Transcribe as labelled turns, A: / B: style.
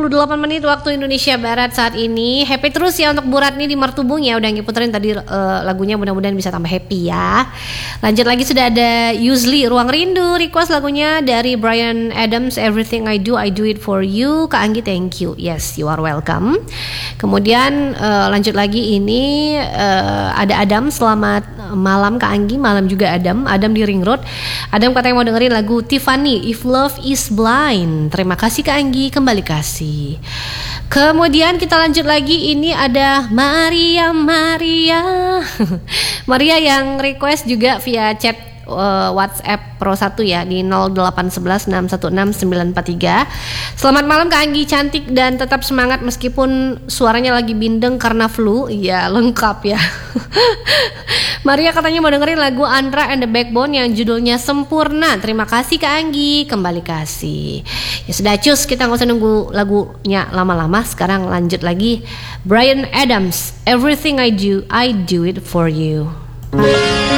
A: menit waktu Indonesia Barat saat ini. Happy terus ya untuk Bu Ratni di Martubung ya. Udah ngiputerin tadi lagunya, mudah-mudahan bisa tambah happy ya. Lanjut lagi, sudah ada Yuzli Ruang Rindu request lagunya dari Bryan Adams, Everything I Do It For You. Kak Anggi, thank you. Yes, you are welcome. Kemudian lanjut lagi, ini ada Adam, selamat malam Kak Anggi. Malam juga Adam di Ring Road. Adam katanya mau dengerin lagu Tiffany, If Love Is Blind. Terima kasih Kak Anggi, kembali kasih. Kemudian kita lanjut lagi, ini ada Maria Maria yang request juga via chat WhatsApp Pro 1 ya di 0811616943. Selamat malam Kak Anggi, cantik dan tetap semangat meskipun suaranya lagi bindeng karena flu. Ya lengkap ya. Maria katanya mau dengerin lagu Andra and the Backbone yang judulnya Sempurna. Terima kasih Kak Anggi, kembali kasih. Ya sudah cus, kita gak usah nunggu lagunya lama-lama. Sekarang lanjut lagi, Bryan Adams, Everything I Do It For You.